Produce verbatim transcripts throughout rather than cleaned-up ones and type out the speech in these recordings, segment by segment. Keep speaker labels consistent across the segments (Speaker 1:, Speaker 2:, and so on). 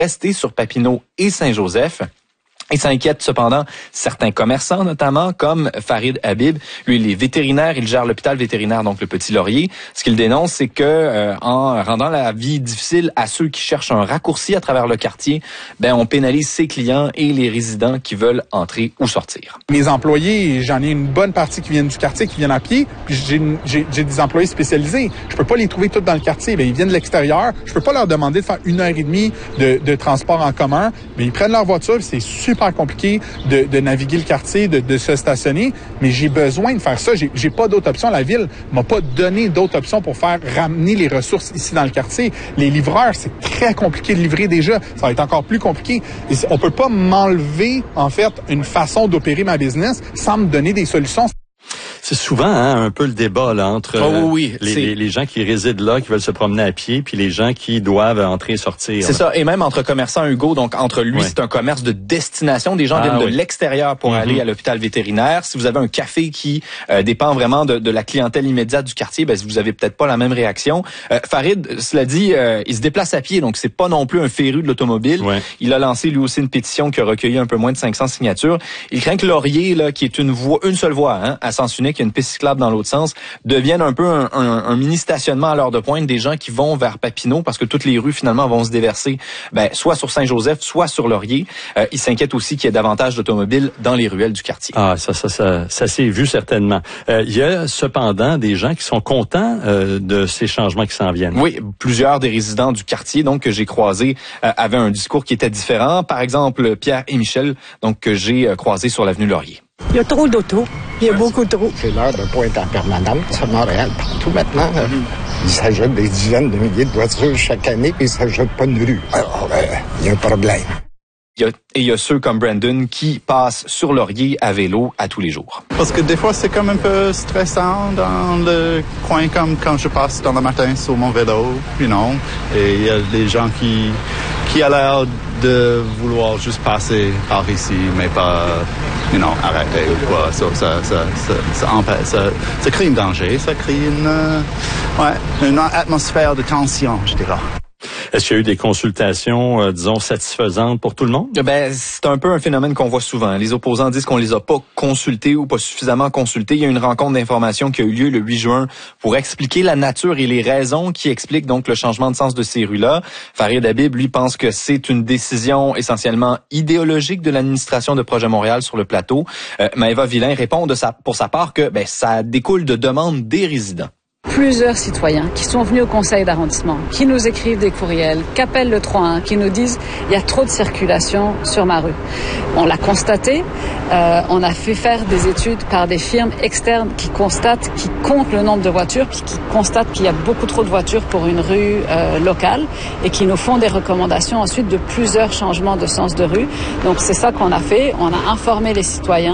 Speaker 1: rester sur Papineau et Saint-Joseph. Il s'inquiète cependant certains commerçants, notamment comme Farid Habib. Lui, il est vétérinaire, il gère l'hôpital vétérinaire, donc le Petit Laurier. Ce qu'il dénonce, c'est que euh, en rendant la vie difficile à ceux qui cherchent un raccourci à travers le quartier, ben on pénalise ses clients et les résidents qui veulent entrer ou sortir.
Speaker 2: Mes employés, j'en ai une bonne partie qui viennent du quartier, qui viennent à pied. Puis j'ai, j'ai, j'ai des employés spécialisés. Je peux pas les trouver tous dans le quartier. Ben ils viennent de l'extérieur. Je peux pas leur demander de faire une heure et demie de, de transport en commun. Mais ils prennent leur voiture. C'est super compliqué de, de naviguer le quartier, de, de se stationner, mais j'ai besoin de faire ça. J'ai, j'ai pas d'autre option. La ville m'a pas donné d'autres options pour faire ramener les ressources ici dans le quartier. Les livreurs, c'est très compliqué de livrer déjà. Ça va être encore plus compliqué. Et on peut pas m'enlever, en fait, une façon d'opérer ma business sans me donner des solutions.
Speaker 3: C'est souvent hein, un peu le débat là, entre
Speaker 1: oh, oui,
Speaker 3: les, les, les gens qui résident là, qui veulent se promener à pied, puis les gens qui doivent entrer et sortir.
Speaker 1: C'est
Speaker 3: là.
Speaker 1: ça, et même entre commerçants, Hugo, donc entre lui, ouais. c'est un commerce de destination. Des gens ah, viennent oui. de l'extérieur pour mm-hmm. aller à l'hôpital vétérinaire. Si vous avez un café qui euh, dépend vraiment de, de la clientèle immédiate du quartier, ben vous avez peut-être pas la même réaction. Euh, Farid, cela dit, euh, il se déplace à pied, donc c'est pas non plus un féru de l'automobile. Ouais. Il a lancé lui aussi une pétition qui a recueilli un peu moins de cinq cents signatures. Il craint que Laurier, là, qui est une voie, une seule voie, hein, à sens unique, il y a une piste cyclable dans l'autre sens, deviennent un peu un, un, un mini-stationnement à l'heure de pointe des gens qui vont vers Papineau parce que toutes les rues finalement vont se déverser ben, soit sur Saint-Joseph, soit sur Laurier. Euh, il s'inquiète aussi qu'il y ait davantage d'automobiles dans les ruelles du quartier.
Speaker 3: Ah, ça, ça, ça, ça s'est vu certainement. Euh, il y a cependant des gens qui sont contents euh, de ces changements qui s'en viennent.
Speaker 1: Oui, plusieurs des résidents du quartier donc que j'ai croisés euh, avaient un discours qui était différent. Par exemple, Pierre et Michel, donc que j'ai euh, croisés sur l'avenue Laurier.
Speaker 4: Il y a trop d'autos. Il y a beaucoup trop.
Speaker 5: C'est l'heure de pointe en permanence à Montréal. Partout maintenant, mm-hmm. il s'ajoute des dizaines de milliers de voitures chaque année et ils ne s'ajoutent pas de rue. Alors, euh, il y a un problème.
Speaker 1: Il y a, et il y a ceux comme Brandon qui passent sur Laurier à vélo à tous les jours.
Speaker 6: Parce que des fois, c'est comme un peu stressant dans le coin, comme quand je passe dans le matin sur mon vélo, you know, et il y a des gens qui, qui a l'air de vouloir juste passer par ici, mais pas, you know, arrêter ou quoi. So, ça, ça, ça, ça, empêche, ça, ça crée un danger, ça crée une, euh, ouais, une atmosphère de tension, je dirais.
Speaker 3: Est-ce qu'il y a eu des consultations, euh, disons, satisfaisantes pour tout le monde?
Speaker 1: Ben, c'est un peu un phénomène qu'on voit souvent. Les opposants disent qu'on les a pas consultés ou pas suffisamment consultés. Il y a une rencontre d'information qui a eu lieu le huit juin pour expliquer la nature et les raisons qui expliquent donc le changement de sens de ces rues-là. Farid Habib, lui, pense que c'est une décision essentiellement idéologique de l'administration de Projet Montréal sur le plateau. Euh, Maëva Villain répond de sa, pour sa part que ben, ça découle de demandes des résidents.
Speaker 7: Plusieurs citoyens qui sont venus au conseil d'arrondissement, qui nous écrivent des courriels, qui appellent le trois un, qui nous disent « il y a trop de circulation sur ma rue ». On l'a constaté, euh, on a fait faire des études par des firmes externes qui constatent, qui comptent le nombre de voitures, puis qui constatent qu'il y a beaucoup trop de voitures pour une rue euh, locale et qui nous font des recommandations ensuite de plusieurs changements de sens de rue. Donc c'est ça qu'on a fait, on a informé les citoyens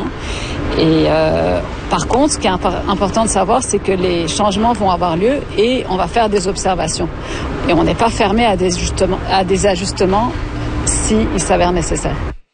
Speaker 7: et euh, par contre, ce qui est imp- important de savoir, c'est que les changements vont avoir lieu et on va faire des observations. Et on n'est pas fermé à des ajustements, à des ajustements s'il s'avère nécessaire.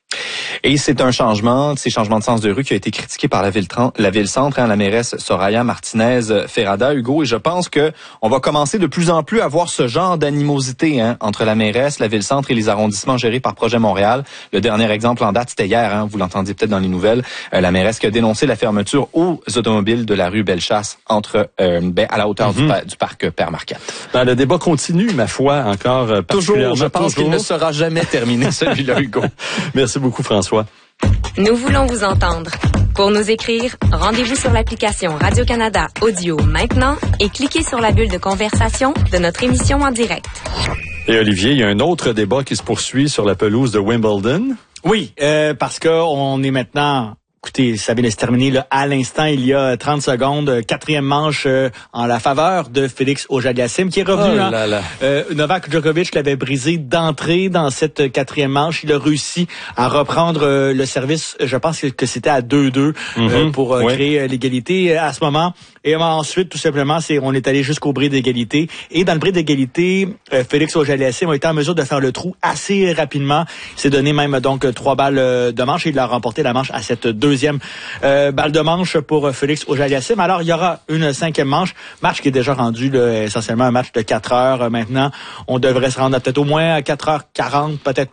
Speaker 1: Et c'est un changement, ces changements de sens de rue qui a été critiqué par la ville, la ville centre, hein, la mairesse Soraya Martinez-Ferrada, Hugo. Et je pense que on va commencer de plus en plus à voir ce genre d'animosité hein, entre la mairesse, la ville centre et les arrondissements gérés par Projet Montréal. Le dernier exemple en date, c'était hier, hein, vous l'entendiez peut-être dans les nouvelles, euh, la mairesse qui a dénoncé la fermeture aux automobiles de la rue Bellechasse entre euh, ben, à la hauteur mm-hmm. du, du parc Père Marquette.
Speaker 3: Ben, le débat continue, ma foi, encore euh,
Speaker 1: Toujours, je pense toujours. qu'il ne sera jamais terminé, celui-là, Hugo.
Speaker 3: Merci beaucoup, François.
Speaker 8: Nous voulons vous entendre. Pour nous écrire, rendez-vous sur l'application Radio-Canada Audio maintenant et cliquez sur la bulle de conversation de notre émission en direct.
Speaker 3: Et Olivier, il y a un autre débat qui se poursuit sur la pelouse de Wimbledon.
Speaker 9: Oui, euh, parce que on est maintenant... Écoutez, ça vient de se terminer là, à l'instant, il y a trente secondes, quatrième manche euh, en la faveur de Félix Auger-Aliassime qui est revenu.
Speaker 3: Oh là là.
Speaker 9: Hein, euh, Novak Djokovic l'avait brisé d'entrée dans cette quatrième manche. Il a réussi à reprendre euh, le service, je pense que c'était à deux deux mm-hmm. euh, pour euh, ouais. créer euh, l'égalité à ce moment. Et ensuite, tout simplement, c'est on est allé jusqu'au bris d'égalité. Et dans le bris d'égalité, euh, Félix Auger-Aliassime a été en mesure de faire le trou assez rapidement. Il s'est donné même donc trois balles de manche et il a remporté la manche à cette deux deuxième euh, balle de manche pour Félix Auger-Aliassime. Alors, il y aura une cinquième manche, match qui est déjà rendu là, essentiellement un match de quatre heures euh, maintenant. On devrait se rendre à peut-être au moins à quatre heures quarante, peut-être